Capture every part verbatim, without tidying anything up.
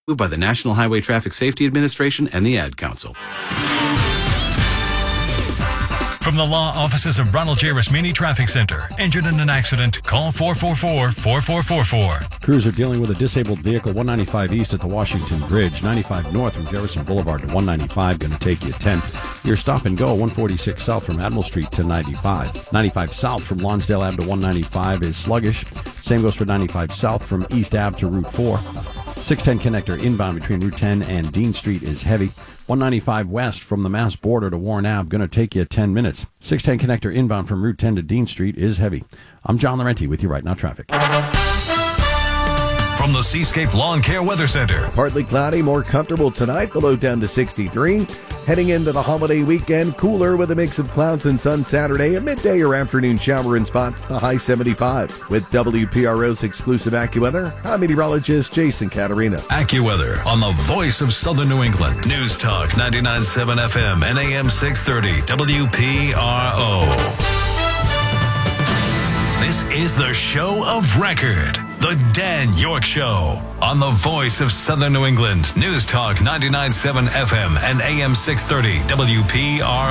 by the National Highway Traffic Safety Administration and the Ad Council. From the law offices of Ronald J. Rasmini Traffic Center. Injured in an accident? Call four four four, four four four four. Crews are dealing with a disabled vehicle, one ninety-five east at the Washington Bridge, ninety-five north from Jefferson Boulevard to one ninety-five, going to take you ten. Your stop and go, one forty-six south from Admiral Street to ninety-five. ninety-five south from Lonsdale Ave to one ninety-five is sluggish. Same goes for ninety-five south from East Ave to Route four. six ten connector inbound between Route ten and Dean Street is heavy. one ninety-five west from the Mass border to Warren Ave, going to take you ten minutes. six ten connector inbound from Route ten to Dean Street is heavy. I'm John Laurenti with you right now, traffic. From the Seascape Lawn Care Weather Center. Partly cloudy, more comfortable tonight, the low down to sixty-three. Heading into the holiday weekend, cooler with a mix of clouds and sun Saturday, a midday or afternoon shower in spots, the high seventy-five. With W P R O's exclusive AccuWeather, I'm meteorologist Jason Caterina. AccuWeather on the voice of Southern New England. News Talk ninety-nine point seven F M and A M six thirty W P R O. This is the show of record, The Dan York Show, on the voice of Southern New England. News Talk ninety-nine point seven F M and A M six thirty W P R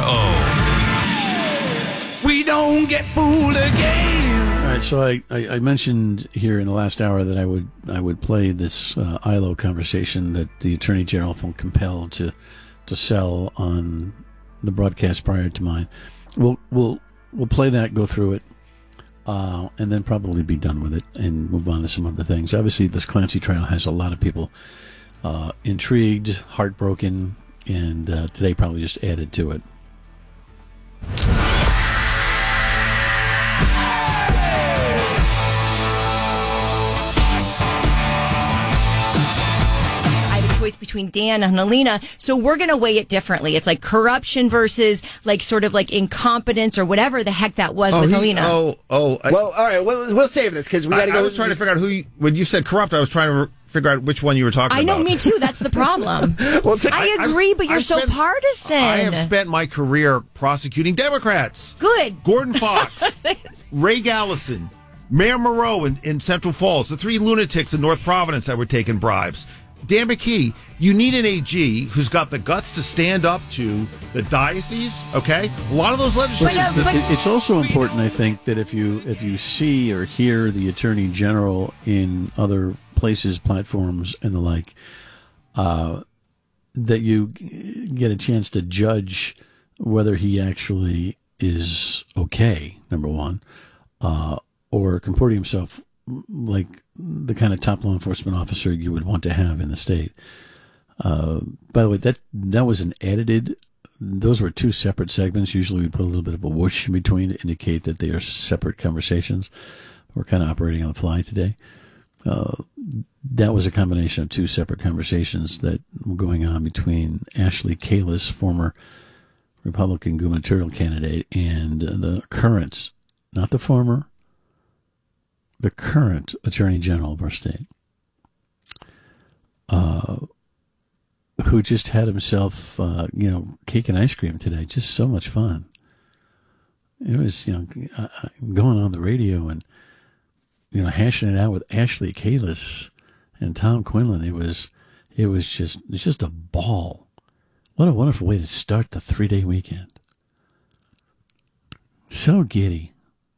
O. We don't get fooled again. All right, so I, I, I mentioned here in the last hour that I would I would play this uh, I L O conversation that the Attorney General felt compelled to to sell on the broadcast prior to mine. We'll we'll we'll play that, go through it. Uh, and then probably be done with it and move on to some other things. Obviously, this Clancy trial has a lot of people uh, intrigued, heartbroken, and uh, today probably just added to it. Between Dan and Alina, so we're going to weigh it differently. It's like corruption versus like sort of like incompetence or whatever the heck that was oh, with he, Alina. Oh, oh. I, well, all right, we'll, we'll save this because we got to go. I was trying to figure out who, you, when you said corrupt, I was trying to figure out which one you were talking I about. know, me too. That's the problem. well, I, I agree, but you're I've so spent, partisan. I have spent my career prosecuting Democrats. Good. Gordon Fox, Ray Gallison, Mayor Moreau in, in Central Falls, the three lunatics in North Providence that were taking bribes. Dan McKee, you need an A G who's got the guts to stand up to the diocese, okay? A lot of those legislators... But, uh, but, it's also important, I think, that if you if you see or hear the Attorney General in other places, platforms, and the like, uh, that you get a chance to judge whether he actually is okay, number one, uh, or comporting himself like the kind of top law enforcement officer you would want to have in the state. Uh, by the way, that that was an edited, those were two separate segments. Usually we put a little bit of a whoosh in between to indicate that they are separate conversations. We're kind of operating on the fly today. Uh, that was a combination of two separate conversations that were going on between Ashley Kalus, former Republican gubernatorial candidate, and the current, not the former, the current Attorney General of our state, uh, who just had himself, uh, you know, cake and ice cream today. Just so much fun. It was, you know, uh, going on the radio and, you know, hashing it out with Ashley Kalus and Tom Quinlan. It was, it was just, it's just a ball. What a wonderful way to start the three-day weekend. So giddy.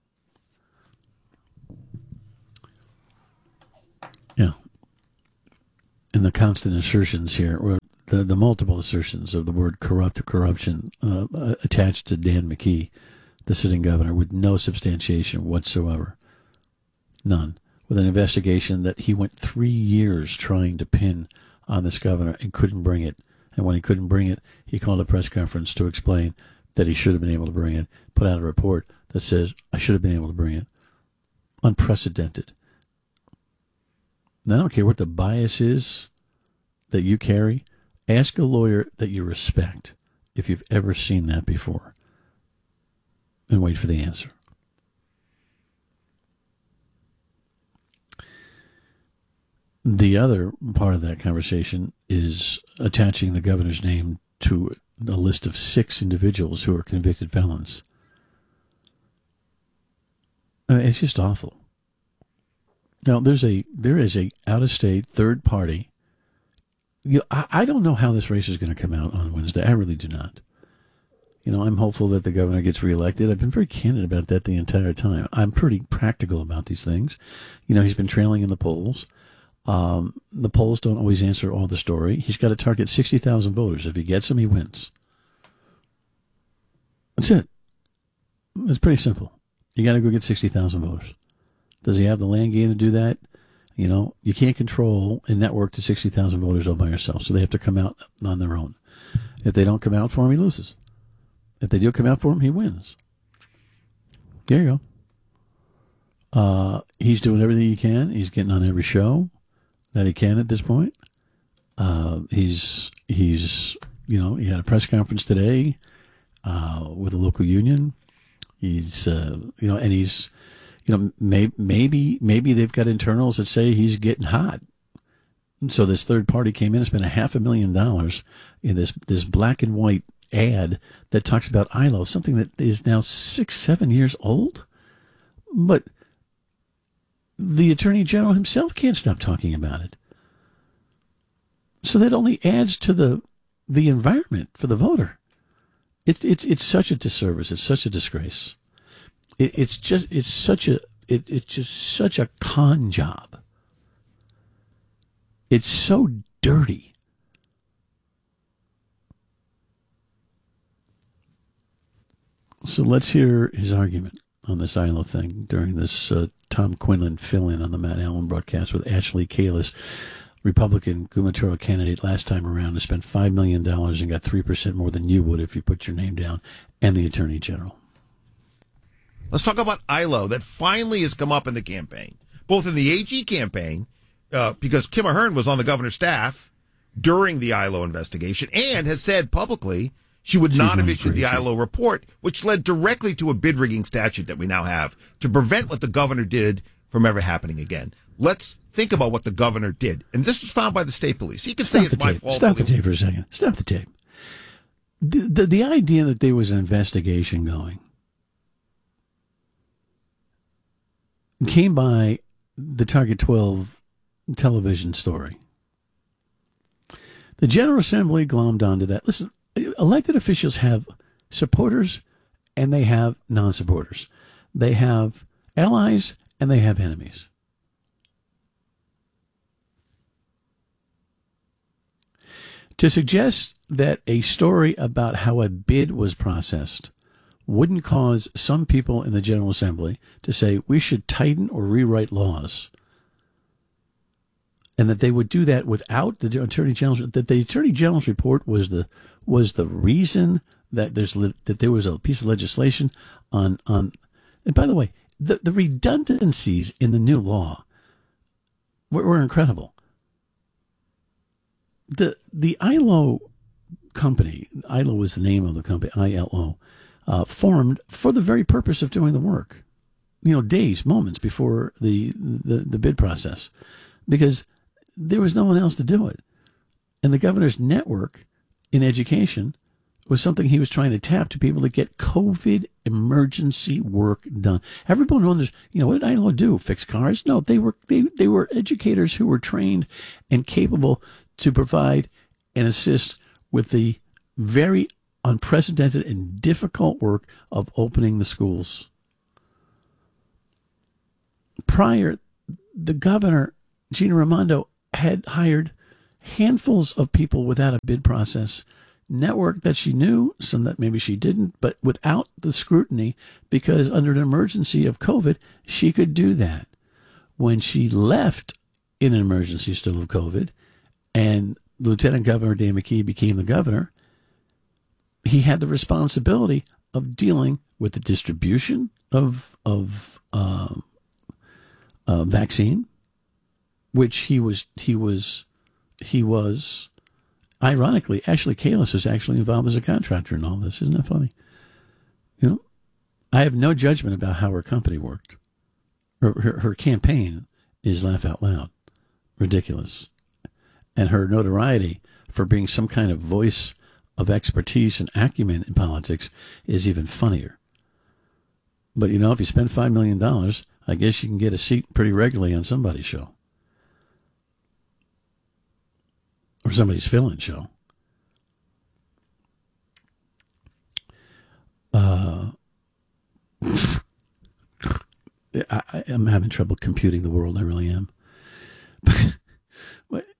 Yeah. And the constant assertions here, or the, the multiple assertions of the word corrupt or corruption uh, attached to Dan McKee, the sitting governor, with no substantiation whatsoever. None. With an investigation that he went three years trying to pin on this governor and couldn't bring it. And when he couldn't bring it, he called a press conference to explain that he should have been able to bring it, put out a report that says, I should have been able to bring it. Unprecedented. And I don't care what the bias is that you carry. Ask a lawyer that you respect if you've ever seen that before. And wait for the answer. The other part of that conversation is attaching the governor's name to a list of six individuals who are convicted felons. I mean, it's just awful. Now, there's a there is a out-of-state third party you know, I, I don't know how this race is going to come out on Wednesday. I really do not. You know, I'm hopeful that the governor gets reelected. I've been very candid about that the entire time. I'm pretty practical about these things. You know, he's been trailing in the polls. Um, the polls don't always answer all the story. He's got to target sixty thousand voters. If he gets them, he wins. That's it. It's pretty simple. You got to go get sixty thousand voters. Does he have the land game to do that? You know, you can't control a network to sixty thousand voters all by yourself, so they have to come out on their own. If they don't come out for him, he loses. If they do come out for him, he wins. There you go. Uh, he's doing everything he can. He's getting on every show that he can at this point. Uh, he's, he's, you know, he had a press conference today uh, with a local union. He's, uh, you know, and he's, you know, may, maybe, maybe they've got internals that say he's getting hot. And so this third party came in and spent a half a million dollars in this, this black and white ad that talks about I L O, something that is now six, seven years old. But the Attorney General himself can't stop talking about it. So that only adds to the the environment for the voter. It's it's it's such a disservice. It's such a disgrace. It, it's just it's such a it, it's just such a con job. It's so dirty. So let's hear his argument on this I L O thing during this uh, Tom Quinlan fill-in on the Matt Allen broadcast with Ashley Kalis, Republican gubernatorial candidate last time around, who spent five million dollars and got three percent more than you would if you put your name down, and the Attorney General. Let's talk about I L O that finally has come up in the campaign, both in the A G campaign, uh, because Kim Ahern was on the governor's staff during the I L O investigation and has said publicly she would not have issued the I L O report, which led directly to a bid rigging statute that we now have to prevent what the governor did from ever happening again. Let's think about what the governor did. And this was found by the state police. He could say it's my fault. Stop the tape for a second. Stop the tape. The, the, the idea that there was an investigation going came by the Target twelve television story. The General Assembly glommed onto that. Listen, elected officials have supporters and they have non-supporters. They have allies and they have enemies. To suggest that a story about how a bid was processed wouldn't cause some people in the General Assembly to say we should tighten or rewrite laws, and that they would do that without the Attorney General's, that the Attorney General's report was the was the reason that there's that there was a piece of legislation on on. And by the way, the, the redundancies in the new law were, were incredible. The the I L O company, I L O was the name of the company, I L O, uh, formed for the very purpose of doing the work. You know, days, moments before the the, the bid process, because there was no one else to do it. And the governor's network in education was something he was trying to tap to people to get COVID emergency work done. Everyone wonders, you know, what did I L O do? Fix cars? No, they were they, they were educators who were trained and capable to provide and assist with the very unprecedented and difficult work of opening the schools. Prior, the governor, Gina Raimondo, had hired handfuls of people without a bid process, network that she knew, some that maybe she didn't, but without the scrutiny, because under an emergency of COVID, she could do that. When she left in an emergency still of COVID, and Lieutenant Governor Dan McKee became the governor, he had the responsibility of dealing with the distribution of of uh, uh, vaccine, which he was he was he was ironically, Ashley Kalis is actually involved as a contractor in all this. Isn't that funny? You know, I have no judgment about how her company worked. Her her, her campaign is laugh out loud, ridiculous. And her notoriety for being some kind of voice of expertise and acumen in politics is even funnier. But, you know, if you spend five million dollars, I guess you can get a seat pretty regularly on somebody's show. or somebody's fill-in show. Uh, I, I, I'm having trouble computing the world. I really am. But,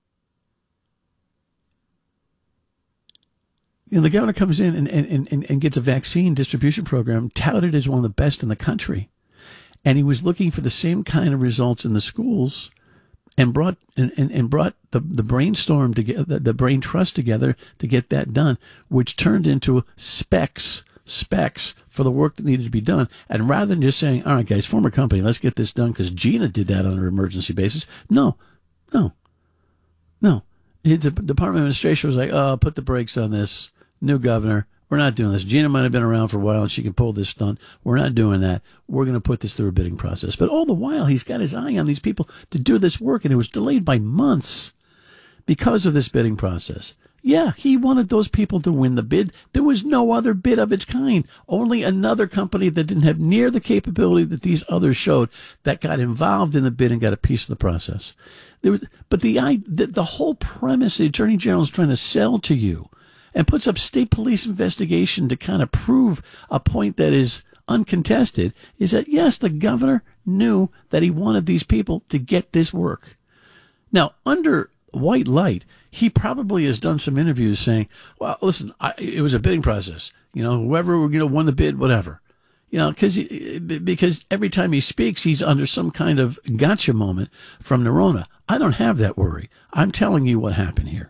you know, the governor comes in and, and, and, and gets a vaccine distribution program touted as one of the best in the country. And he was looking for the same kind of results in the schools and brought and, and, and brought the, the brainstorm together, the, the brain trust together to get that done, which turned into specs, specs for the work that needed to be done. And rather than just saying, all right, guys, form a company, let's get this done because Gina did that on an emergency basis. No, no, no. The Department of Administration was like, oh, put the brakes on this. New governor, we're not doing this. Gina might have been around for a while and she can pull this stunt. We're not doing that. We're going to put this through a bidding process. But all the while, he's got his eye on these people to do this work, and it was delayed by months because of this bidding process. Yeah, he wanted those people to win the bid. There was no other bid of its kind. Only another company that didn't have near the capability that these others showed that got involved in the bid and got a piece of the process. There was, but the, the, the whole premise the Attorney General is trying to sell to you and puts up state police investigation to kind of prove a point that is uncontested is that, yes, the governor knew that he wanted these people to get this work. Now, under white light, he probably has done some interviews saying, well, listen, I, it was a bidding process. You know, whoever you know, won the bid, whatever. You know, cause he, because every time he speaks, he's under some kind of gotcha moment from Nerona. I don't have that worry. I'm telling you what happened here.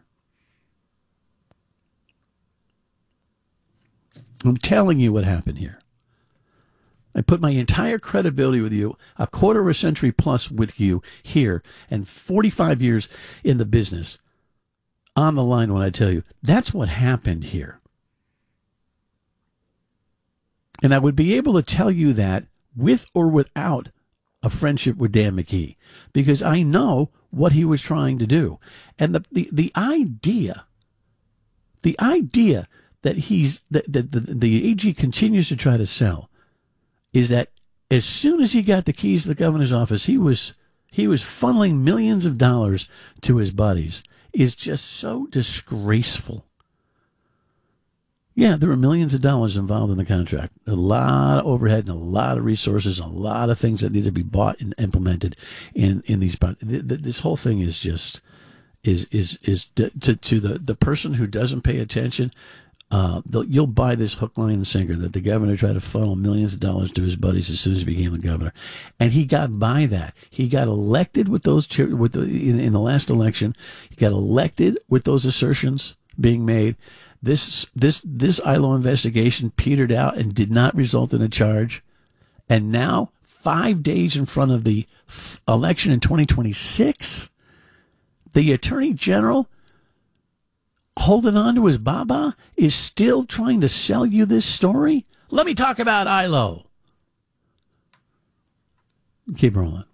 I'm telling you what happened here. I put my entire credibility with you, a quarter of a century plus with you here, and forty-five years in the business on the line when I tell you that's what happened here. And I would be able to tell you that with or without a friendship with Dan McKee, because I know what he was trying to do. And the, the, the idea, the idea that he's that, that the, the A G continues to try to sell is that as soon as he got the keys to the governor's office, he was he was funneling millions of dollars to his buddies is just so disgraceful. Yeah, there were millions of dollars involved in the contract. A lot of overhead and a lot of resources, a lot of things that need to be bought and implemented in, in these. This whole thing is just is is is to, to the, the person who doesn't pay attention. Uh, you'll buy this hook, line, and sinker that the governor tried to funnel millions of dollars to his buddies as soon as he became the governor, and he got by that. He got elected with those with the, in, in the last election. He got elected with those assertions being made. This this this I L O investigation petered out and did not result in a charge, and now five days in front of the f- election in twenty twenty-six, the Attorney General, holding on to his baba, is still trying to sell you this story? Let me talk about I L O. Keep rolling.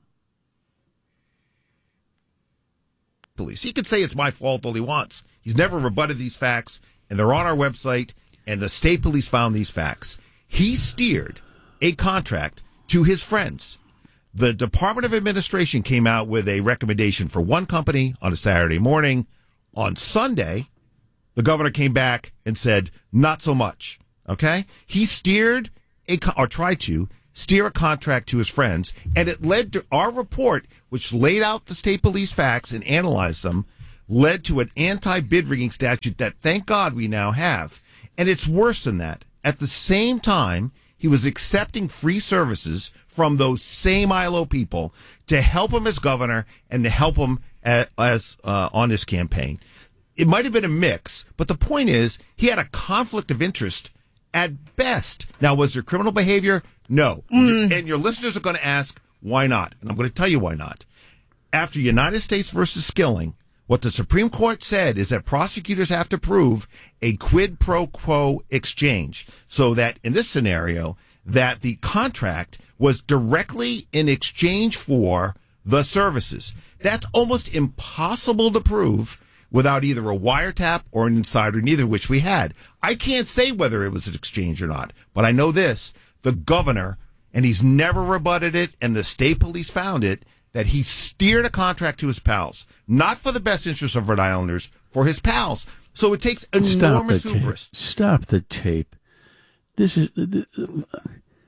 Police. He could say it's my fault all he wants. He's never rebutted these facts, and they're on our website, and the state police found these facts. He steered a contract to his friends. The Department of Administration came out with a recommendation for one company on a Saturday morning. On Sunday, the governor came back and said, not so much. Okay? He steered a, or tried to steer a contract to his friends, and it led to our report, which laid out the state police facts and analyzed them, led to an anti-bid rigging statute that, thank God, we now have. And it's worse than that. At the same time, he was accepting free services from those same I L O people to help him as governor and to help him as, as uh, on his campaign. It might have been a mix, but the point is he had a conflict of interest at best. Now, was there criminal behavior? No. Mm. And your listeners are going to ask, why not? And I'm going to tell you why not. After United States versus Skilling, what the Supreme Court said is that prosecutors have to prove a quid pro quo exchange. So that in this scenario, that the contract was directly in exchange for the services. That's almost impossible to prove without either a wiretap or an insider, neither of which we had. I can't say whether it was an exchange or not, but I know this. The governor, and he's never rebutted it, and the state police found it, that he steered a contract to his pals, not for the best interests of Rhode Islanders, for his pals. So it takes enormous Stop the hubris. tape. Stop the tape. This is. Uh,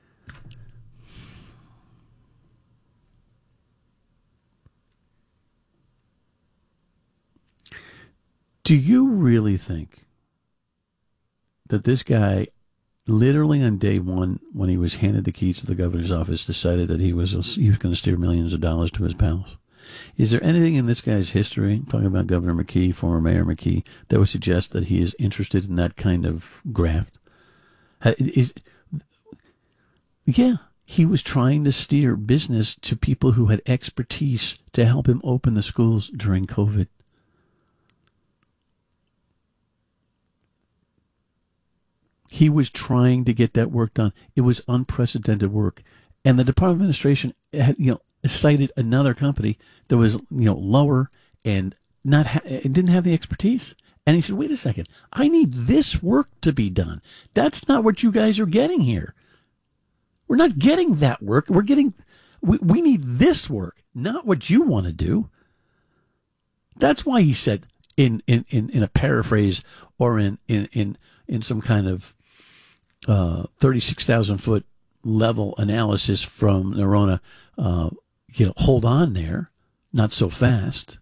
do you really think that this guy, literally on day one, when he was handed the keys to the governor's office, decided that he was he was going to steer millions of dollars to his pals? Is there anything in this guy's history, talking about Governor McKee, former Mayor McKee, that would suggest that he is interested in that kind of graft? Is, yeah, he was trying to steer business to people who had expertise to help him open the schools during COVID. He was trying to get that work done. It was unprecedented work. And the Department of Administration had, you know, cited another company that was, you know, lower and not ha- it didn't have the expertise. And he said, wait a second, I need this work to be done. That's not what you guys are getting here. We're not getting that work. We're getting, we, we need this work, not what you want to do. That's why he said in, in, in, in a paraphrase or in, in, in, in some kind of uh, thirty-six thousand foot level analysis from Nerona, uh, you know, hold on there, not so fast.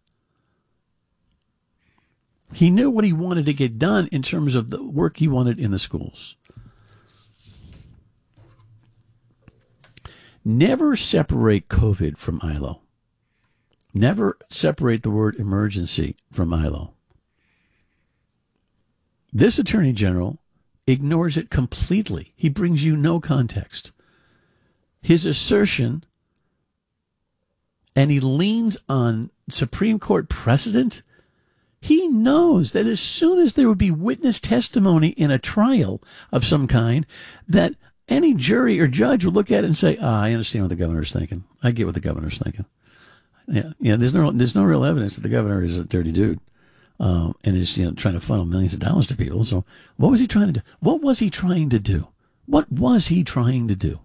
He knew what he wanted to get done in terms of the work he wanted in the schools. Never separate COVID from I L O. Never separate the word emergency from I L O. This Attorney General ignores it completely. He brings you no context. His assertion, and he leans on Supreme Court precedent. He knows that as soon as there would be witness testimony in a trial of some kind, that any jury or judge would look at it and say, ah, I understand what the governor's thinking. I get what the governor's thinking. Yeah, yeah. There's no, there's no real evidence that the governor is a dirty dude. Uh, and is, you know, trying to funnel millions of dollars to people. So what was he trying to do? What was he trying to do? What was he trying to do?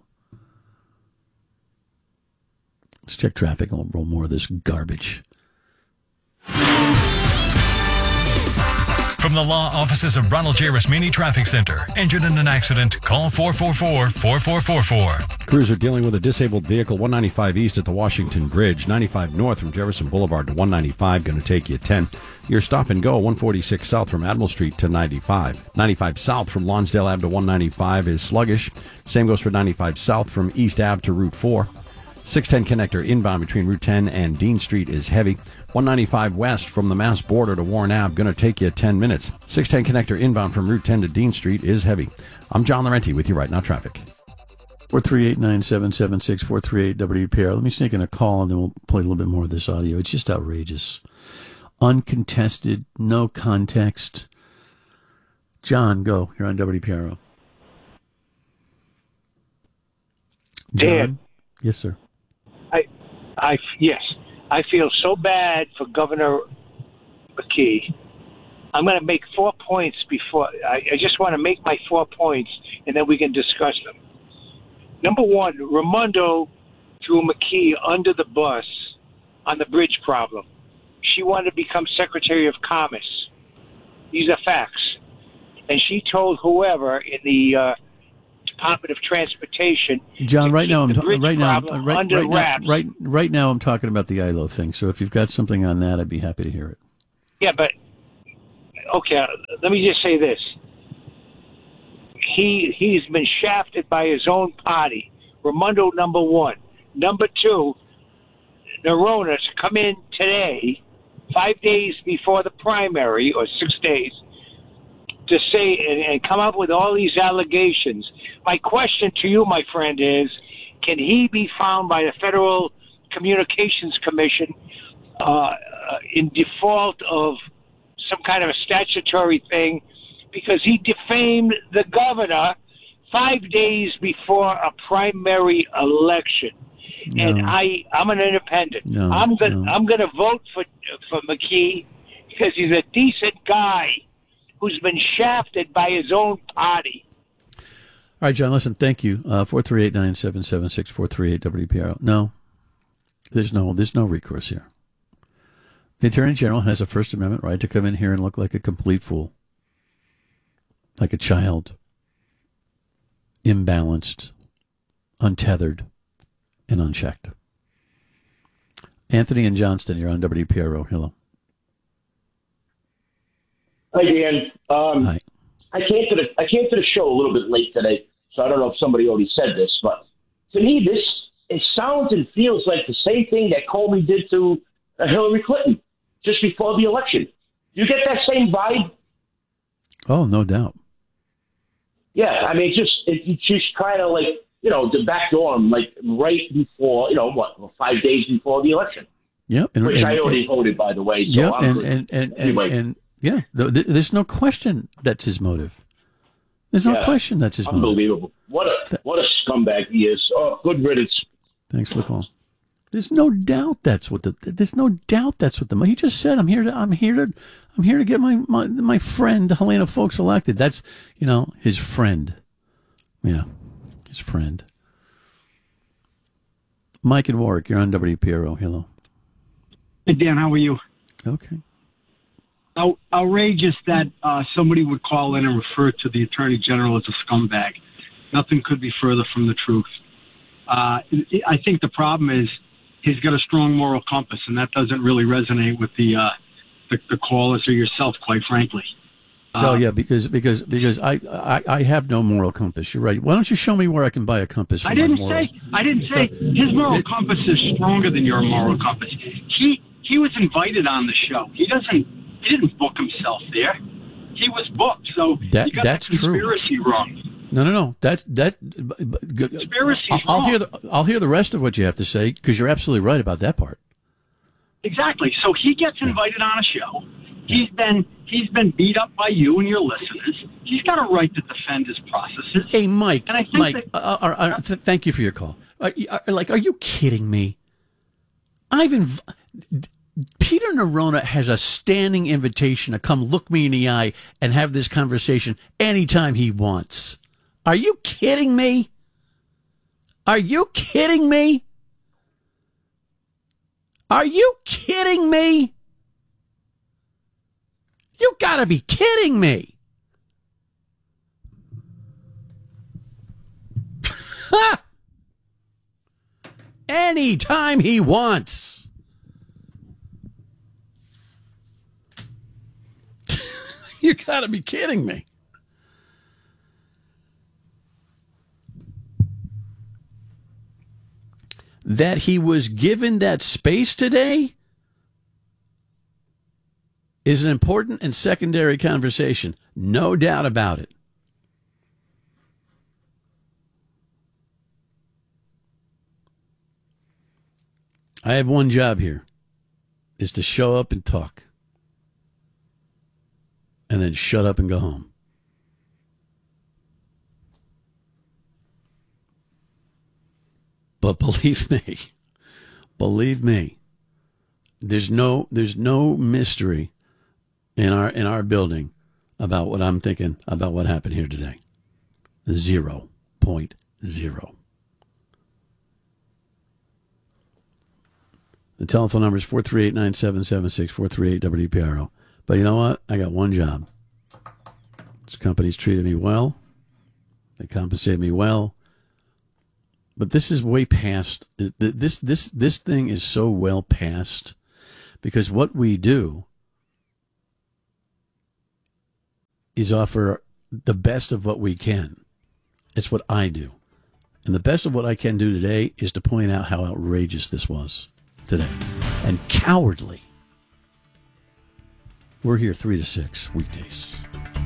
Let's check traffic and we'll roll more of this garbage. From the law offices of Ronald J. Rasmini Traffic Center. Injured in an accident? Call four four four, four four four four. Crews are dealing with a disabled vehicle, one ninety-five east at the Washington Bridge, ninety-five north from Jefferson Boulevard to one ninety-five, going to take you ten. Your stop and go, one forty-six south from Admiral Street to ninety-five. ninety-five south from Lonsdale Ave to one ninety-five is sluggish. Same goes for ninety-five south from East Ave to Route four. six ten connector inbound between Route ten and Dean Street is heavy. one ninety-five west from the Mass border to Warren Ave, going to take you ten minutes. six ten connector inbound from Route ten to Dean Street is heavy. I'm John Laurenti with you right now, traffic. four three eight, nine seven seven six, four three eight W P R. Let me sneak in a call and then we'll play a little bit more of this audio. It's just outrageous. Uncontested, no context. John, go. You're on W P R O. John? Dan. Yes, sir. I, I, yes, I feel so bad for Governor McKee. I'm going to make four points before. I, I just want to make my four points, and then we can discuss them. Number one, Raimondo threw McKee under the bus on the bridge problem. She wanted to become Secretary of Commerce. These are facts. And she told whoever in the uh, Department of Transportation. John, right now, I'm ta- right now, problem right, under right, now wraps. right, right now, I'm talking about the I L O thing. So if you've got something on that, I'd be happy to hear it. Yeah, but okay. Let me just say this: he he's been shafted by his own party. Raimondo, number one. Number two, Nerona to come in today, five days before the primary, or six days, to say and, and come up with all these allegations. My question to you, my friend, is can he be found by the Federal Communications Commission uh, in default of some kind of a statutory thing because he defamed the governor five days before a primary election? No. And I, I'm an independent. No, I'm gonna, no. I'm gonna vote for for McKee because he's a decent guy who's been shafted by his own party. All right, John, listen, thank you. Uh, four three eight, nine seven seven six, four three eight W P R O. No. There's no there's no recourse here. The Attorney General has a First Amendment right to come in here and look like a complete fool, like a child, imbalanced, untethered, and unchecked. Anthony and Johnston, you're on W P R O. Hello. Hi, Dan. Um, Hi. I came to the I came to the show a little bit late today, so I don't know if somebody already said this, but to me, this it sounds and feels like the same thing that Comey did to uh, Hillary Clinton just before the election. You get that same vibe? Oh, no doubt. Yeah, I mean, just it, it's just kind of like, you know, the backdoor him, like right before, you know, what, five days before the election. Yep. And, Which and, I already and, voted, by the way. So yeah, I'm and, good. and, and, and, Anyway. and, yeah, th- th- there's no question that's his motive. There's no Yeah. question that's his motive. Unbelievable. What a what a scumbag he is. Oh, good riddance. Thanks for the call. There's no doubt that's what the. There's no doubt that's what the. He just said, "I'm here to. I'm here to. I'm here to get my my, my friend Helena Foulkes elected." That's, you know, his friend. Yeah, his friend. Mike and Warwick, you're on W P R O. Hello. Hey, Dan, how are you? Okay. Out, outrageous that uh, somebody would call in and refer to the Attorney General as a scumbag. Nothing could be further from the truth. Uh, I think the problem is he's got a strong moral compass, and that doesn't really resonate with the uh, the, the callers or yourself, quite frankly. Oh Uh, yeah, because because because I, I I have no moral compass. You're right. Why don't you show me where I can buy a compass? For I didn't my moral? say I didn't say his moral compass is stronger than your moral compass. He he was invited on the show. He doesn't he didn't book himself there. He was booked, so That- you got that's the true. conspiracy wrong. No, no, no. That that. Conspiracy's I'll, I'll wrong. hear the I'll hear the rest of what you have to say because you're absolutely right about that part. Exactly. So he gets invited on a show. He's been he's been beat up by you and your listeners. He's got a right to defend his processes. Hey, Mike. And I think Mike, that- uh, uh, uh, th- thank you for your call. Uh, uh, like, are you kidding me? I've inv- Peter Nerona has a standing invitation to come look me in the eye and have this conversation anytime he wants. Are you kidding me? Are you kidding me? Are you kidding me? You gotta be kidding me. Ha! Anytime he wants. You gotta be kidding me. That he was given that space today is an important and secondary conversation. No doubt about it. I have one job here, is to show up and talk. And then shut up and go home. But believe me, believe me, there's no there's no mystery in our in our building about what I'm thinking about what happened here today. Zero point zero. The telephone number is four three eight, nine seven seven six, four three eight W P R O. But you know what? I got one job. This company's treated me well. They compensate me well. But this is way past. This this this thing is so well past because what we do is offer the best of what we can. It's what I do. And the best of what I can do today is to point out how outrageous this was today. And cowardly. We're here three to six weekdays.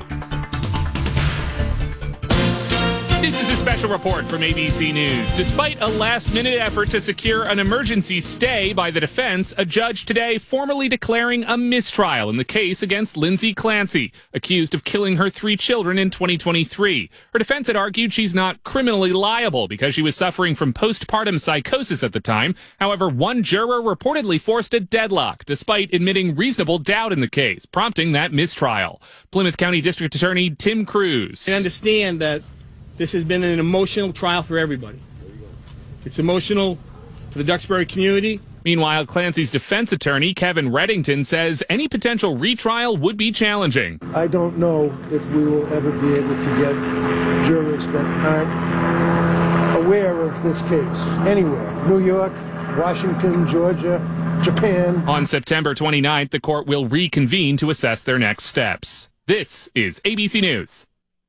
This is a special report from A B C News. Despite a last-minute effort to secure an emergency stay by the defense, a judge today formally declaring a mistrial in the case against Lindsay Clancy, accused of killing her three children in twenty twenty-three. Her defense had argued she's not criminally liable because she was suffering from postpartum psychosis at the time. However, one juror reportedly forced a deadlock, despite admitting reasonable doubt in the case, prompting that mistrial. Plymouth County District Attorney Tim Cruz. I understand that this has been an emotional trial for everybody. It's emotional for the Duxbury community. Meanwhile, Clancy's defense attorney, Kevin Reddington, says any potential retrial would be challenging. I don't know if we will ever be able to get jurors that aren't aware of this case anywhere. New York, Washington, Georgia, Japan. On September twenty-ninth, the court will reconvene to assess their next steps. This is A B C News.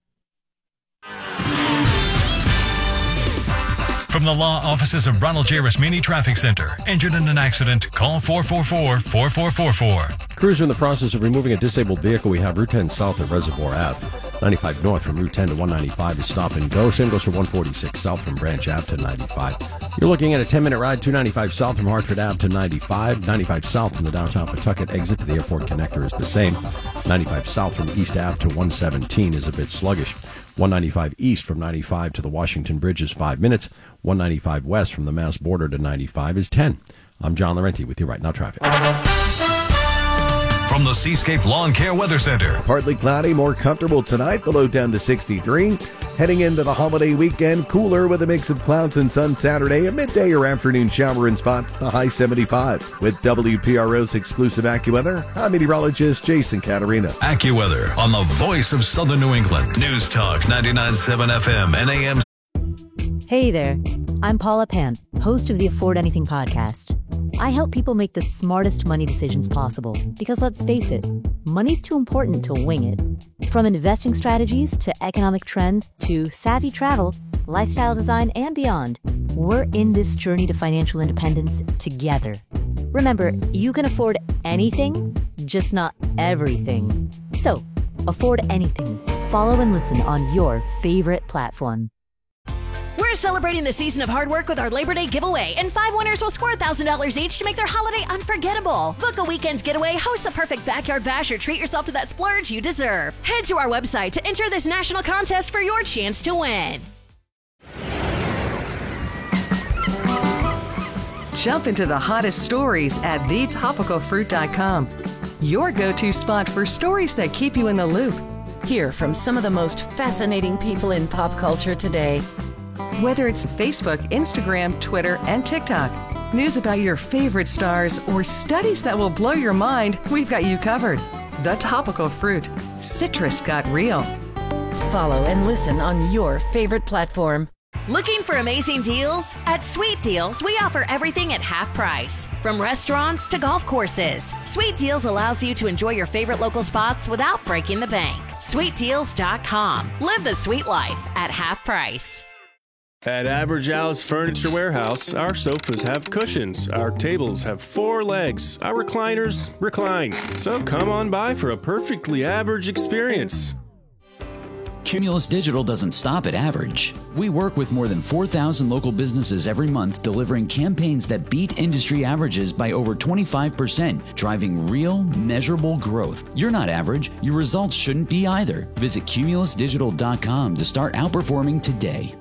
From the law offices of Ronald J. Rasmini Traffic Center. Injured in an accident? Call four four four, four four four four. Crews are in the process of removing a disabled vehicle. We have Route ten south of Reservoir Ave. ninety-five north from Route ten to one ninety-five is stop and go. Same goes for one forty-six south from Branch Ave to ninety-five. You're looking at a ten-minute ride, two ninety-five south from Hartford Ave to ninety-five. ninety-five south from the downtown Pawtucket exit to the airport connector is the same. ninety-five south from East Ave to one seventeen is a bit sluggish. one ninety-five east from ninety-five to the Washington Bridge is five minutes. one ninety-five west from the Mass border to ninety-five is ten. I'm John Laurenti with you right now, traffic. From the Seascape Lawn Care Weather Center. Partly cloudy, more comfortable tonight. The low down to sixty-three. Heading into the holiday weekend, cooler with a mix of clouds and sun Saturday. A midday or afternoon shower in spots. The high seventy-five. With W P R O's exclusive AccuWeather, I'm meteorologist Jason Caterina. AccuWeather on the voice of Southern New England. News Talk ninety-nine point seven F M and A M. Hey there, I'm Paula Pan, host of the Afford Anything podcast. I help people make the smartest money decisions possible because, let's face it, money's too important to wing it. From investing strategies to economic trends to savvy travel, lifestyle design, and beyond, we're in this journey to financial independence together. Remember, you can afford anything, just not everything. So, afford anything. Follow and listen on your favorite platform. We're celebrating the season of hard work with our Labor Day giveaway, and five winners will score one thousand dollars each to make their holiday unforgettable. Book a weekend getaway, host the perfect backyard bash, or treat yourself to that splurge you deserve. Head to our website to enter this national contest for your chance to win. Jump into the hottest stories at the topical fruit dot com. Your go-to spot for stories that keep you in the loop. Hear from some of the most fascinating people in pop culture today. Whether it's Facebook, Instagram, Twitter, and TikTok, news about your favorite stars, or studies that will blow your mind, we've got you covered. The Topical Fruit. Citrus got real. Follow and listen on your favorite platform. Looking for amazing deals? At Sweet Deals, we offer everything at half price. From restaurants to golf courses, Sweet Deals allows you to enjoy your favorite local spots without breaking the bank. sweet deals dot com. Live the sweet life at half price. At Average Al's Furniture Warehouse, our sofas have cushions, our tables have four legs, our recliners recline. So come on by for a perfectly average experience. Cumulus Digital doesn't stop at average. We work with more than four thousand local businesses every month, delivering campaigns that beat industry averages by over twenty-five percent, driving real, measurable growth. You're not average. Your results shouldn't be either. Visit cumulus digital dot com to start outperforming today.